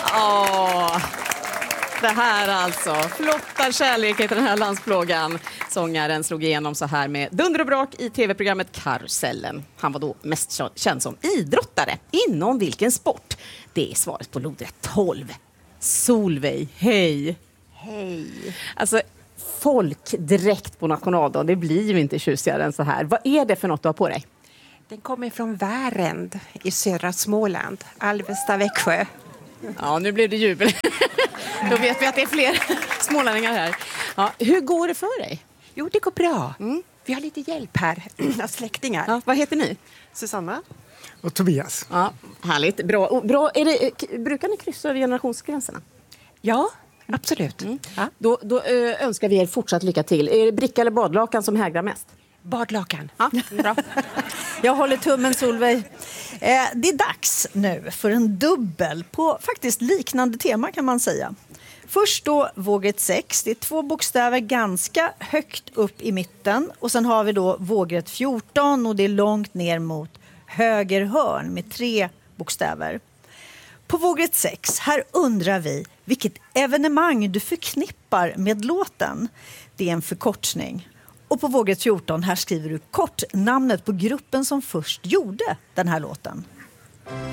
Det här alltså. Flotta kärlek heter den här landsplågan. Sångaren slog igenom så här med dunder och brak i tv-programmet Karusellen. Han var då mest känd som idrottare. Inom vilken sport? Det är svaret på lodrätt 12. Solveig, hej. Hej. Alltså, folkdräkt på nationaldagen, det blir ju inte tjusigare än så här. Vad är det för något du har på dig? Den kommer från Värend i södra Småland, Alvesta, Växjö. Ja, nu blev det jubel. Då vet vi att det är fler smålänningar här. Ja, hur går det för dig? Jo, det går bra. Vi har lite hjälp här av släktingar. Ja, vad heter ni? Susanna. Och Tobias. Ja, härligt. Bra. Brukar ni kryssa över generationsgränserna? Ja, absolut. Ja. Då önskar vi er fortsatt lycka till. Är det bricka eller badlakan som hägrar mest? Badlakan. Ja, bra. Jag håller tummen, Solveig. Det är dags nu för en dubbel på faktiskt liknande tema kan man säga. Först då vågrätt 6. Det är 2 bokstäver ganska högt upp i mitten. Och sen har vi då vågrätt 14 och det är långt ner mot höger hörn med 3 bokstäver. På vågrätt 6, här undrar vi vilket evenemang du förknippar med låten. Det är en förkortning. Och på vågrätt 14, här skriver du kort namnet på gruppen som först gjorde den här låten.